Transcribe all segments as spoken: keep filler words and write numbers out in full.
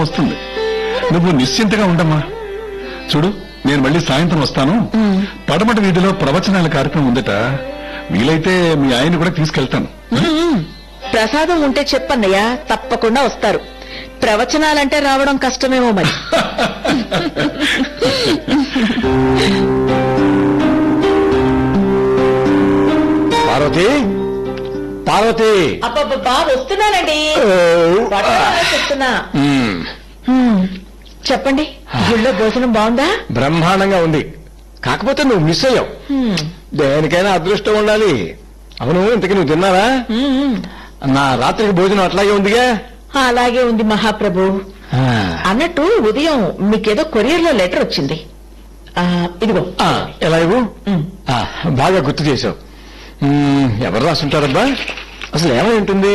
వస్తుంది. నువ్వు నిశ్చింతగా ఉండమ్మా. చూడు, నేను మళ్ళీ సాయంత్రం వస్తాను. పడమట వీధిలో ప్రవచనాల కార్యక్రమం ఉందట. వీలైతే మీ ఆయన కూడా తీసుకెళ్తాను. ప్రసాదం ఉంటే చెప్పన్నయ్య, తప్పకుండా వస్తారు. ప్రవచనాలంటే రావడం కష్టమేమో మరి. పార్వతి, పార్వతి, అబ్బబ్బా వస్తున్నానండి. చెప్తున్నా. చెప్పండి, గుళ్ళో భోజనం బాగుందా? బ్రహ్మాండంగా ఉంది. కాకపోతే నువ్వు మిస్ అయ్యావు. దేనికైనా అదృష్టం ఉండాలి. అవును, ఇంతకీ నువ్వు తిన్నావా? నా రాత్రికి భోజనం అట్లాగే ఉందిగా. అలాగే ఉంది మహాప్రభు. అన్నట్టు ఉదయం మీకేదో కొరియర్ లో లెటర్ వచ్చింది. ఇదిగో. ఎలా ఇవ్వు. బాగా గుర్తు చేశావు. ఎవరు రాసుంటారబ్బా? అసలు ఏమై ఉంటుంది?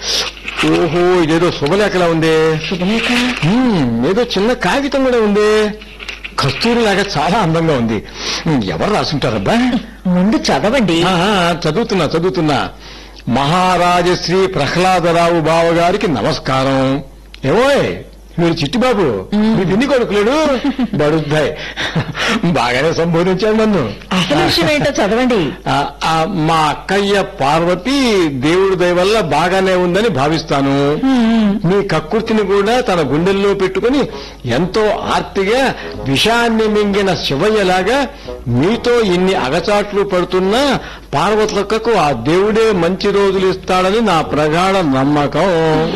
ఓహో, ఇదేదో శుభలేఖలా ఉంది. శుభలేఖ? ఏదో చిన్న కాగితం కూడా ఉంది. కస్తూరి లాగా చాలా అందంగా ఉంది. ఎవరు రాసుంటారబ్బా? ముందు చదవండి. చదువుతున్నా చదువుతున్నా మహారాజశ్రీ ప్రహ్లాదరావు బావ గారికి నమస్కారం. ఏమోయ్, మీరు చిట్టిబాబు, మీరు ఎన్ని కొడుకులేడు బడుద్దాయి. బాగానే సంబోధించాడు నన్ను. అసలు విషయం ఏంటో చదవండి. మా అక్కయ్య పార్వతి దేవుడి దయ వల్ల బాగానే ఉందని భావిస్తాను. మీ కక్కుర్తిని కూడా తన గుండెల్లో పెట్టుకుని ఎంతో ఆర్తిగా విషాన్ని మింగిన శివయ్యలాగా మీతో ఇన్ని అగచాట్లు పడుతున్నా పార్వతులకు ఆ దేవుడే మంచి రోజులు ఇస్తాడని నా ప్రగాఢ నమ్మకం.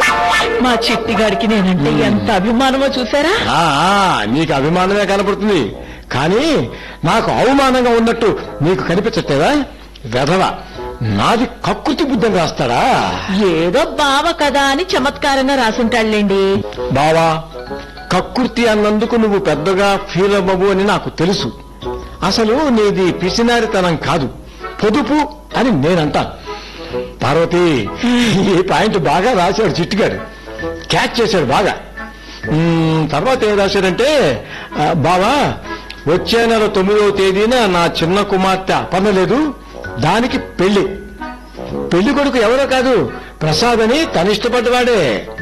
మా చిట్టిగాడికి నేనంటే ఎంత అభిమానమో చూసారా? నీకు అభిమానమే కనపడుతుంది, కానీ నాకు అవమానంగా ఉన్నట్టు నీకు కనిపించట్లేదా? వెధవ, నాది కక్కుర్తి బుద్ధం రాస్తాడా? ఏదో బావ కదా అని చమత్కారంగా రాసుంటాడులేండి. బావా, కక్కుర్తి అన్నందుకు నువ్వు పెద్దగా ఫీల్ అవ్వవు అని నాకు తెలుసు. అసలు నీది పిసినారితనం కాదు, పొదుపు అని నేనంటాను. పార్వతి, ఈ పాయింట్ బాగా రాశాడు చిట్టిగాడు. క్యాచ్ చేశాడు బాగా. తర్వాత ఏం రాశాడంటే, బావా, వచ్చే నెల తొమ్మిదవ తేదీన నా చిన్న కుమార్తె అపర్ణ లేదు, దానికి పెళ్లి. పెళ్లి కొడుకు ఎవరో కాదు, ప్రసాద్ అని తను ఇష్టపడ్డవాడే.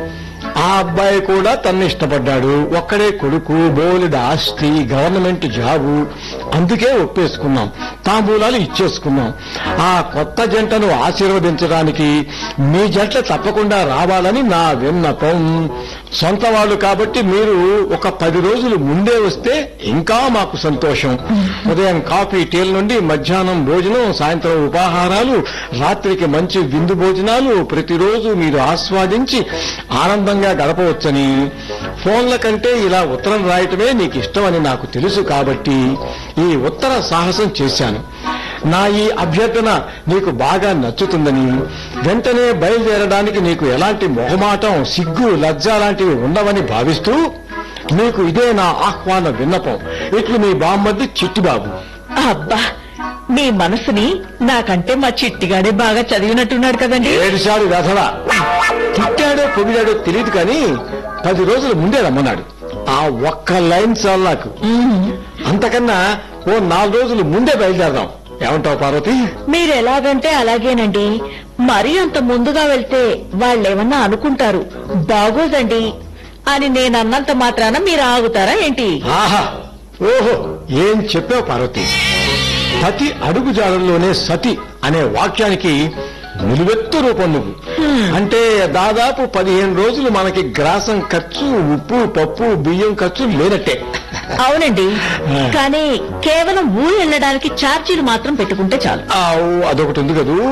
ఆ అబ్బాయి కూడా తన్ను ఇష్టపడ్డాడు. ఒక్కడే కొడుకు, బోలెడు ఆస్తి, గవర్నమెంట్ జాబు. అందుకే ఒప్పేసుకున్నాం, తాంబూలాలు ఇచ్చేసుకున్నాం. ఆ కొత్త జంటను ఆశీర్వదించడానికి మీ జంట తప్పకుండా రావాలని నా విన్నపం. సొంత వాళ్ళు కాబట్టి మీరు ఒక పది రోజులు ముందే వస్తే ఇంకా మాకు సంతోషం. ఉదయం కాఫీ టీల నుండి మధ్యాహ్నం భోజనం, సాయంత్రం ఉపాహారాలు, రాత్రికి మంచి విందు భోజనాలు ప్రతిరోజు మీరు ఆస్వాదించి ఆనందంగా గడపవచ్చని. ఫోన్ల కంటే ఇలా ఉత్తరం రాయటమే నీకు ఇష్టమని నాకు తెలుసు కాబట్టి ఈ ఉత్తర సాహసం చేశాను. నా ఈ అభ్యర్థన నీకు బాగా నచ్చుతుందని, వెంటనే బయలుదేరడానికి నీకు ఎలాంటి మొహమాటం, సిగ్గు, లజ్జ లాంటివి ఉండవని భావిస్తూ నీకు ఇదే నా ఆహ్వాన విన్నపం. ఇట్లు మీ బామ్మద్ది చిట్టిబాబు. అబ్బా, మీ మనసుని నాకంటే మా చిట్టిగాడే బాగా చదివినట్టున్నాడు కదండి. ఏడుసాడు వెధవా. తిట్టాడో పొగిడాడో తెలియదు కానీ పది రోజుల ముందే రమ్మన్నాడు. ఆ ఒక్క లైన్ చాలు నాకు. అంతకన్నా ఓ నాలుగు రోజులు ముందే బయలుదేరదాం. ఏమంటావు పార్వతి? మీరు ఎలాగంటే అలాగేనండి. మరీ అంత ముందుగా వెళ్తే వాళ్ళేమన్నా అనుకుంటారు, బాగోదండి అని నేనన్నంత మాత్రాన మీరు ఆగుతారా ఏంటి? ఆహా, ఓహో, ఏం చెప్పావు పార్వతి. పతి అడుగుజాడల్లోనే సతి అనే వాక్యానికి నిలువెత్తు రూపం నువ్వు. అంటే దాదాపు పదిహేను రోజులు మనకి గ్రాసం ఖర్చు, ఉప్పు, పప్పు, బియ్యం ఖర్చు లేనట్టే. అవునండి, కానీ కేవలం ఊరు వెళ్ళడానికి ఛార్జీలు మాత్రం పెట్టుకుంటే చాలు. అదొకటి ఉంది కదూ.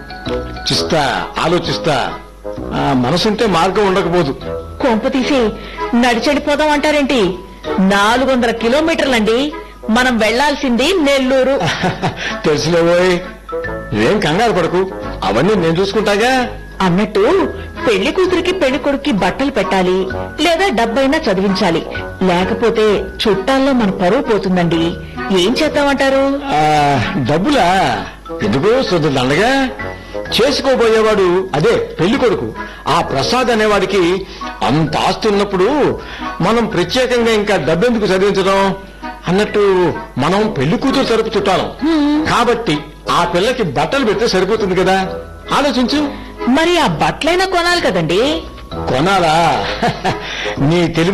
చిస్తా ఆలోచిస్తా. మనసుంటే మార్గం ఉండకపోదు. కొంప తీసి నడిచెడిపోదాం అంటారేంటి? నాలుగు వందల కిలోమీటర్లండి మనం వెళ్లాల్సింది నెల్లూరు. తెలుసులేవోయ్, ఏం కంగారు పడకు, అవన్నీ నేను చూసుకుంటాగా. అన్నట్టు పెళ్లి కూతురికి పెళ్లి కొడుక్కి బట్టలు పెట్టాలి, లేదా డబ్బైనా చదివించాలి. లేకపోతే చుట్టాల్లో మన పరువు పోతుందండి. ఏం చేద్దామంటారు? డబ్బులా? ఎందుకు సొద్దులండగా. చేసుకోబోయేవాడు అదే పెళ్లి కొడుకు, ఆ ప్రసాద్ అనేవాడికి అంత ఆస్తి ఉన్నప్పుడు మనం ప్రత్యేకంగా ఇంకా డబ్బెందుకు చదివించడం? అన్నట్టు మనం పెళ్లి కూతురు తరపు చుట్టాలం కాబట్టి ఆ పిల్లకి బట్టలు పెడితే సరిపోతుంది కదా. ఆలోచించు. మరి ఆ బట్టలైనా కొనాలి కదండి. కొనాలా? నీ తెలివి